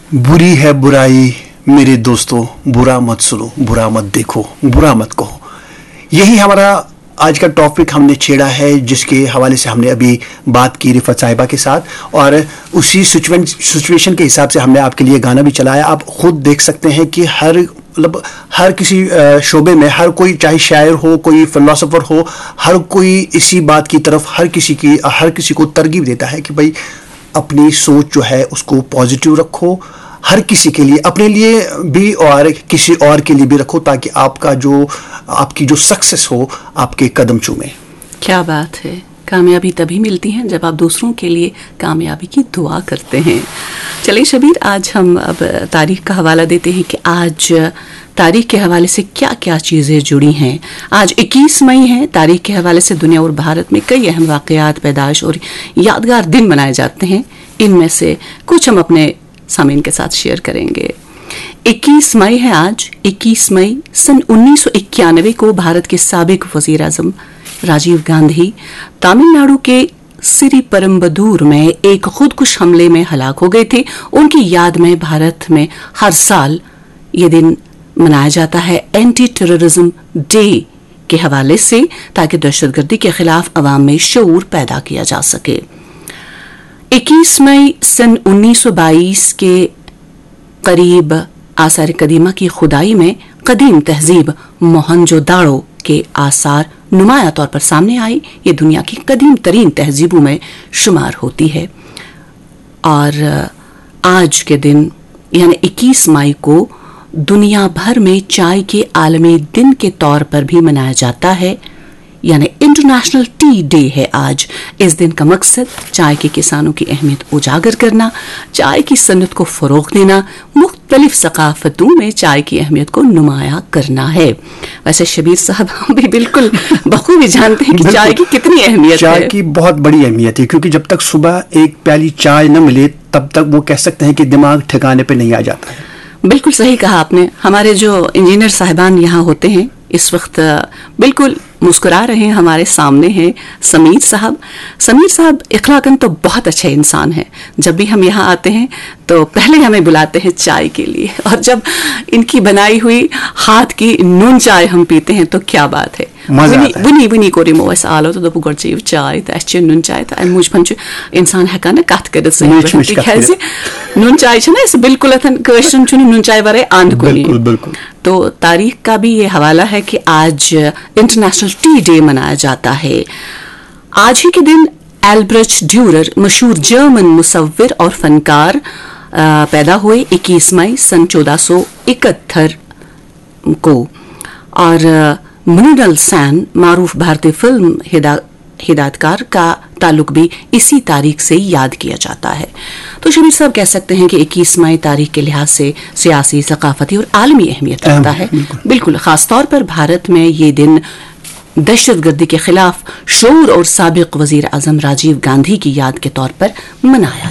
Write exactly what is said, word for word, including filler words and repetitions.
बुरी है बुराई मेरे दोस्तों, बुरा मत सुनो, बुरा मत देखो, बुरा मत कहो। यही हमारा आज का टॉपिक हमने छेड़ा है, जिसके हवाले से हमने अभी बात की रिफत साहिबा के साथ, और उसी सिचुएशन के हिसाब से हमने आपके लिए गाना भी चलाया। आप खुद देख सकते हैं कि हर मतलब हर किसी शोबे में हर कोई, चाहे शायर हो, कोई फिलोसोफर हो, हर कोई इसी बात की तरफ हर किसी की हर किसी को तरगीब देता है कि भाई अपनी सोच जो है उसको पॉजिटिव रखो, हर किसी के लिए, अपने लिए भी और किसी और के लिए भी रखो, ताकि आपका जो आपकी जो सक्सेस हो आपके कदम चूमे। क्या बात है। कामयाबी तभी मिलती है जब आप दूसरों के लिए कामयाबी की दुआ करते हैं। चलिए शबीर, आज हम अब तारीख का हवाला देते हैं कि आज तारीख के हवाले से क्या क्या चीज़ें जुड़ी हैं। आज इक्कीस मई है। तारीख के हवाले से दुनिया और भारत में कई अहम वाक़यात, पैदाइश और यादगार दिन मनाए जाते हैं। इनमें से कुछ हम अपने सामीन के साथ शेयर करेंगे। इक्कीस मई है आज। इक्कीस मई सन उन्नीस सौ इक्यानवे को भारत के साबिक वजीर आजम राजीव गांधी तमिलनाडु के सिरीपरम्बदूर में एक खुदकुश हमले में हलाक हो गए थे। उनकी याद में भारत में हर साल ये दिन मनाया जाता है एंटी टेररिज्म डे के हवाले से, ताकि दहशतगर्दी के खिलाफ अवाम में शऊर पैदा किया जा सके। इक्कीस मई सन उन्नीस सौ बाईस के करीब आसार कदीमा की खुदाई में कदीम तहजीब मोहनजोदाड़ो के आसार नुमाया तौर पर सामने आई। ये दुनिया की कदीम तरीन तहजीबों में शुमार होती है। और आज के दिन यानी इक्कीस मई को दुनिया भर में चाय के आलमी दिन के तौर पर भी मनाया जाता है, यानी इंटरनेशनल टी डे है आज। इस दिन का मकसद चाय के किसानों की अहमियत उजागर करना, चाय की सन्नत को फरोग देना, मुख्तलिफ सकाफतों में चाय की अहमियत को नुमाया करना है। वैसे शबीर साहब, हम भी बिल्कुल बखूबी जानते हैं कि चाय की कितनी अहमियत है। चाय की बहुत बड़ी अहमियत है, क्योंकि जब तक सुबह एक प्याली चाय न मिले तब तक वो कह सकते हैं कि दिमाग ठिकाने पे नहीं आ जाता है। बिल्कुल सही कहा आपने। हमारे जो इंजीनियर साहिबान यहाँ होते हैं इस वक्त बिल्कुल मुस्कुरा रहे हैं, हमारे सामने हैं समीर साहब। समीर साहब इखलाकन तो बहुत अच्छे इंसान हैं। जब भी हम यहाँ आते हैं तो पहले हमें बुलाते हैं चाय के लिए, और जब इनकी बनाई हुई हाथ की नून चाय हम पीते हैं तो क्या बात है। वनी वनी कोरी मोस आलो तो दोपहर चीव चाय तो अच्छे नून चाय तो मुझ पंच इंसान है ना कथ कर से नून चाय ना इस बिल्कुल कशन नून चाय वाले आंध को। तो तारीख का भी ये हवाला है कि आज इंटरनेशनल टी डे मनाया जाता है। आज ही के दिन एल्ब्रेcht ड्यूरर, मशहूर जर्मन मुसव्विर और फनकार पैदा हुए इक्कीस मई सन चौदह सौ इकहत्तर को। और मृणाल सेन, मारूफ भारतीय फिल्म हिदायतकार का ताल्लुक भी इसी तारीख से याद किया जाता है। तो शबीर साहब कह सकते हैं कि इक्कीस मई तारीख के लिहाज से सियासी, सकाफती और आलमी अहमियत रखता है। बिल्कुल, खासतौर पर भारत में ये दिन दहशतगर्दी के खिलाफ शऊर और साबिक वजीर आजम राजीव गांधी की याद के तौर पर मनाया